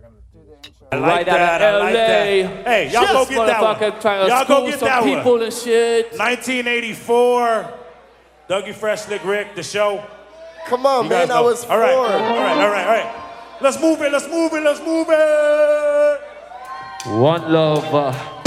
I like that. I like that. Hey, y'all go get that one. Y'all go get that one. People and shit. 1984. Dougie Fresh, Slick Rick, the show. Come on, man. I was 4. All right. Let's move it. One love.